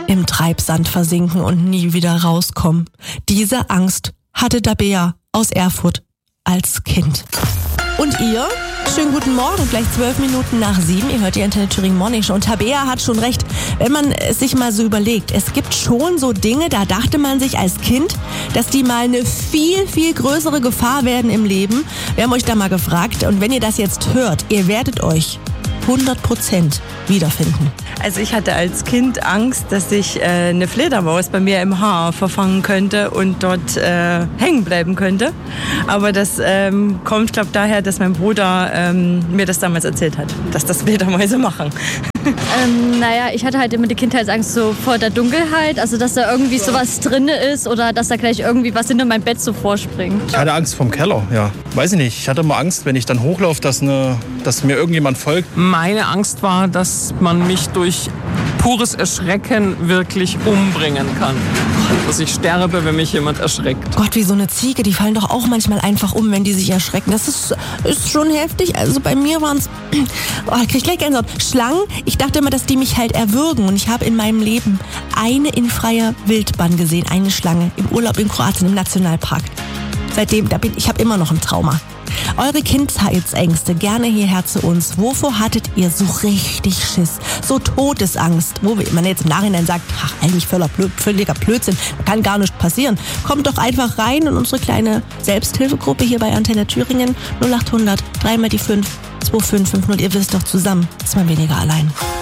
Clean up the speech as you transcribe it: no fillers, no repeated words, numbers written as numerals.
im Treibsand versinken und nie wieder rauskommen. Diese Angst hatte Tabea aus Erfurt als Kind. Und ihr? Schönen guten Morgen, gleich 7:12. Ihr hört die Antenne Thüringen Morning Show. Und Tabea hat schon recht, wenn man es sich mal so überlegt. Es gibt schon so Dinge, da dachte man sich als Kind, dass die mal eine viel, viel größere Gefahr werden im Leben. Wir haben euch da mal gefragt. Und wenn ihr das jetzt hört, ihr werdet euch 100% wiederfinden. Also ich hatte als Kind Angst, dass sich eine Fledermaus bei mir im Haar verfangen könnte und dort hängen bleiben könnte. Aber das kommt, glaube ich, daher, dass mein Bruder mir das damals erzählt hat, dass das Fledermäuse machen. Ich hatte halt immer die Kindheitsangst so vor der Dunkelheit, also dass da irgendwie sowas drin ist oder dass da gleich irgendwie was hinter mein Bett so vorspringt. Ich hatte Angst vom Keller, ja. Weiß ich nicht, ich hatte immer Angst, wenn ich dann hochlaufe, dass mir irgendjemand folgt. Meine Angst war, dass man mich durch pures Erschrecken wirklich umbringen kann. Dass ich sterbe, wenn mich jemand erschreckt. Gott, wie so eine Ziege, die fallen doch auch manchmal einfach um, wenn die sich erschrecken. Das ist schon heftig. Also bei mir waren es, ich krieg gleich Gänsehaut. Schlangen, ich dachte immer, dass die mich halt erwürgen. Und ich habe in meinem Leben eine in freier Wildbahn gesehen, eine Schlange im Urlaub in Kroatien im Nationalpark. Seitdem, ich habe immer noch ein Trauma. Eure Kindheitsängste gerne hierher zu uns. Wovor hattet ihr so richtig Schiss? So Todesangst, wo man jetzt im Nachhinein sagt, ach, eigentlich völliger Blödsinn, kann gar nichts passieren. Kommt doch einfach rein in unsere kleine Selbsthilfegruppe hier bei Antenne Thüringen. 0800 3 mal die 5 2550. Ihr wisst doch, zusammen ist man weniger allein.